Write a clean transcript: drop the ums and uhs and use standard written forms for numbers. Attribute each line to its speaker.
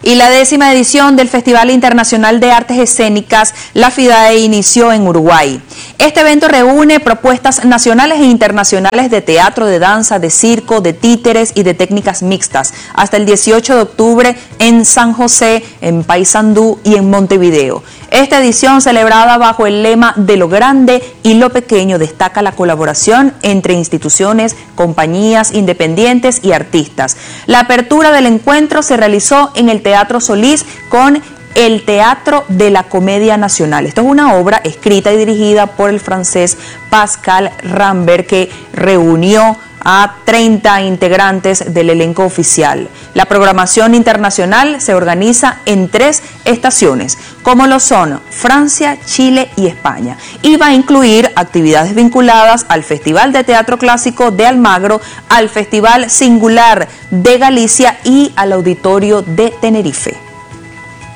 Speaker 1: Y la 10ª edición del Festival Internacional de Artes Escénicas, la FIDAE, inició en Uruguay. Este evento reúne propuestas nacionales e internacionales de teatro, de danza, de circo, de títeres y de técnicas mixtas, hasta el 18 de octubre en San José, en Paysandú y en Montevideo. Esta edición, celebrada bajo el lema de lo grande y lo pequeño, destaca la colaboración entre instituciones, compañías independientes y artistas. La apertura del encuentro se realizó en el Teatro Solís con el Teatro de la Comedia Nacional. Esto es una obra escrita y dirigida por el francés Pascal Rambert, que reunió a 30 integrantes del elenco oficial. La programación internacional se organiza en 3 estaciones, como lo son Francia, Chile y España, y va a incluir actividades vinculadas al Festival de Teatro Clásico de Almagro, al Festival Singular de Galicia y al Auditorio de Tenerife.